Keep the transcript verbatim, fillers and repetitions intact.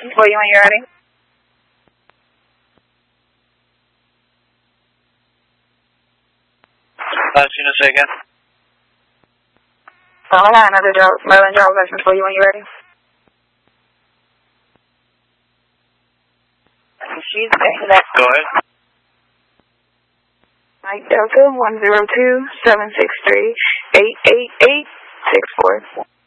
William, when you're ready. Uh, Gina, say again. Oh, I got another job, Maryland driver's license for you when you're ready. She's saying that. Go ahead. Mike Delta, one zero two, seven six three, eight eight eight six four.